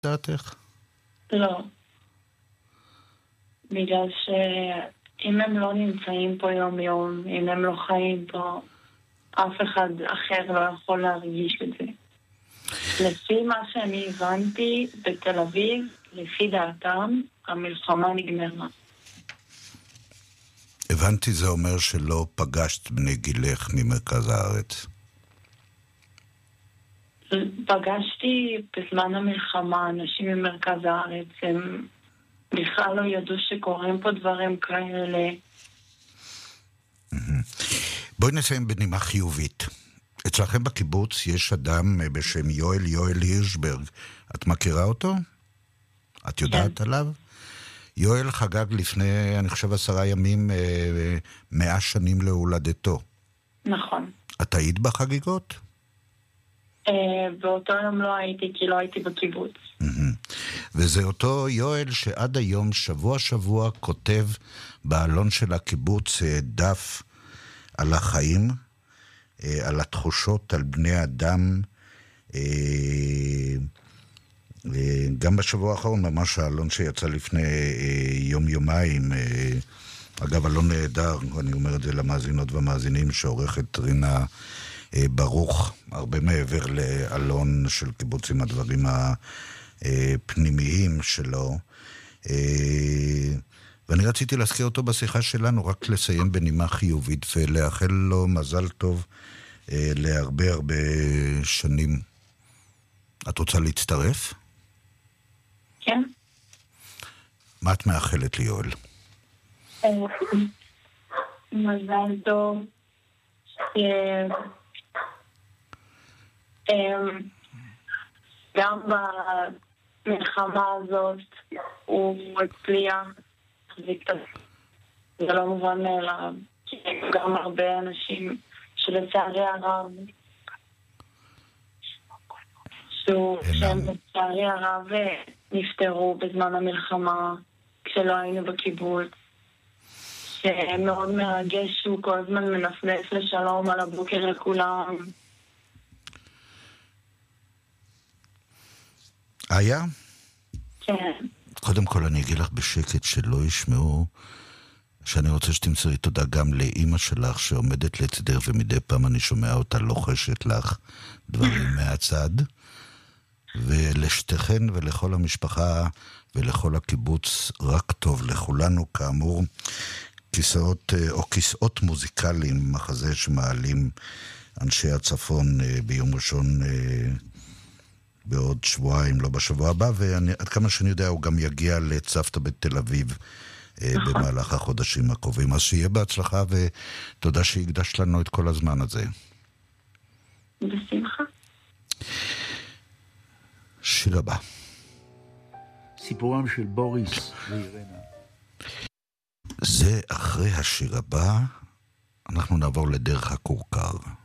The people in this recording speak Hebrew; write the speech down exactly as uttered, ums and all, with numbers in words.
דעתך? לא. בגלל שאם הם לא נמצאים פה יום יום, אם הם לא חיים פה, אף אחד אחר לא יכול להרגיש את זה. לפי מה שאני הבנתי בתל אביב, לפי דעתם, המלחמה נגמרה. הבנתי, זה אומר שלא פגשת בני גילך ממרכז הארץ. פגשתי בזמן המלחמה אנשים ממרכז הארץ, הם בכלל לא ידעו שקורים פה דברים כאלה. בואי נסיים בנימה חיובית. אצלכם בקיבוץ יש אדם בשם יואל, יואל הירשברג. את מכירה אותו? את יודעת כן. עליו? יואל חגג לפני, אני חושב, עשרה ימים, אה, מאה שנים להולדתו. נכון. את היית בחגיגות? אה, באותו יום לא הייתי, כי לא הייתי בקיבוץ. וזה אותו יואל שעד היום, שבוע שבוע, כותב בעלון של הקיבוץ דף על החיים, על התחושות, על בני אדם. גם בשבוע האחרון, ממש העלון שיצא לפני יום יומיים, אגב, אלון נהדר, אני אומר את זה למאזינות והמאזינים, שעורכת רינה ברוך, הרבה מעבר לאלון של קיבוץ עם הדברים הפנימיים שלו. ואני רציתי להזכיר אותו בשיחה שלנו, רק לסיים בנימה חיובית ולאחל לו מזל טוב להרבה הרבה שנים. את רוצה להצטרף? כן. מה את מאחלת לי, יואל? מזל טוב. גם במלחמה הזאת הוא הצליח, זה לא מובן מאליו, כי גם הרבה אנשים שלצערי הרב שהם לצערי הרב נפטרו בזמן המלחמה כשלא היינו בקיבוץ, שמאוד מרגש שהוא כל הזמן מנפנף לשלום על הבוקר לכולם. היה? כן. קודם כל אני אגיד לך בשקט שלא ישמעו, שאני רוצה שתמסרי תודה גם לאמא שלך שעומדת לצדך, ומדי פעם אני שומע אותה לוחשת לך דברים מהצד, ולשתכן ולכל המשפחה ולכל הקיבוץ רק טוב לכולנו. כאמור, כיסאות או כיסאות מוזיקליים, מחזה שמעלים אנשי הצפון ביום ראשון בעוד שבועיים, לא בשבוע הבא, ועד כמה שאני יודע הוא גם יגיע לצוותא בתל אביב במהלך החודשים הקרובים. אז שיהיה בהצלחה, ותודה שהקדשת לנו את כל הזמן הזה. בשמחה. שיר הבא. סיפורם של בוריס ואירנה. זה אחרי השיר הבא, אנחנו נעבור לדרך הכורכר.